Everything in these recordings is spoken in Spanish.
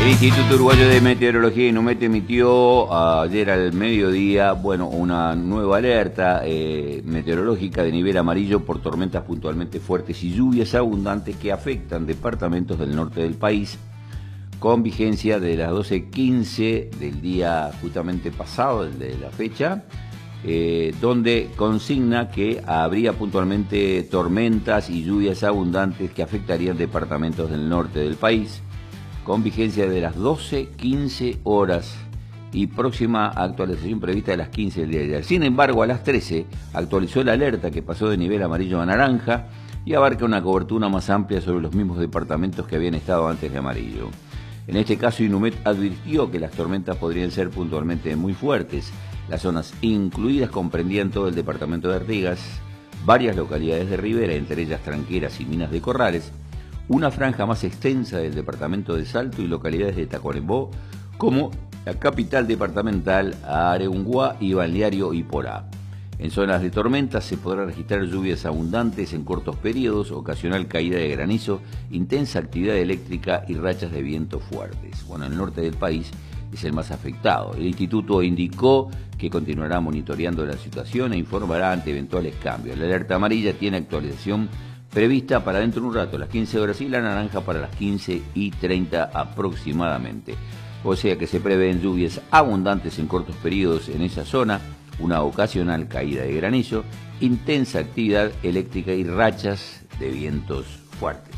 El Instituto Uruguayo de Meteorología, INUMET, emitió ayer al mediodía, una nueva alerta meteorológica de nivel amarillo por tormentas puntualmente fuertes y lluvias abundantes que afectan departamentos del norte del país, con vigencia de las 12:15 del día justamente pasado, de la fecha, donde consigna que habría puntualmente tormentas y lluvias abundantes que afectarían departamentos del norte del país, con vigencia de las 12:15 horas y próxima actualización prevista de las 15 del día de ayer. Sin embargo, a las 13 actualizó la alerta que pasó de nivel amarillo a naranja y abarca una cobertura más amplia sobre los mismos departamentos que habían estado antes de amarillo. En este caso, INUMET advirtió que las tormentas podrían ser puntualmente muy fuertes. Las zonas incluidas comprendían todo el departamento de Artigas, varias localidades de Rivera, entre ellas Tranqueras y Minas de Corrales, una franja más extensa del departamento de Salto y localidades de Tacuarembó, como la capital departamental, Areunguá y Balneario Iporá. En zonas de tormentas se podrá registrar lluvias abundantes en cortos periodos, ocasional caída de granizo, intensa actividad eléctrica y rachas de viento fuertes. El norte del país es el más afectado. El instituto indicó que continuará monitoreando la situación e informará ante eventuales cambios. La alerta amarilla tiene actualización prevista para dentro de un rato, las 15 horas, y la naranja para las 15:30 aproximadamente. O sea que se prevén lluvias abundantes en cortos periodos en esa zona, una ocasional caída de granizo, intensa actividad eléctrica y rachas de vientos fuertes.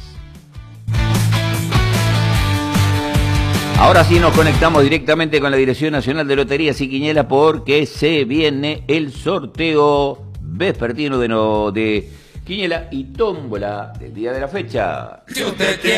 Ahora sí nos conectamos directamente con la Dirección Nacional de Loterías y Quinielas porque se viene el sorteo vespertino de Quiniela y tómbola del día de la fecha. Si usted tiene